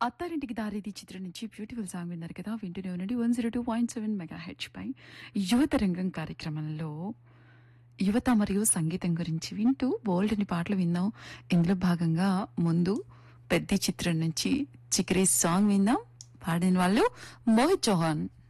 అత్తారింటికి దారేది చిత్రం నుంచి beautiful song విన్నారు కదా. వింటూనే ఉండండి 102.7 మెగాహెచ్ పై యువత రంగం కార్యక్రమంలో యువత మరియు సంగీతం గురించి వింటూ బోల్డ్ని పాటలు విందాం. ఇందులో భాగంగా ముందు పెద్ద చిత్రం నుంచి చిక్రీ సాంగ్ విందాం. పాడిన వాళ్ళు మోహిత్ చౌహాన్.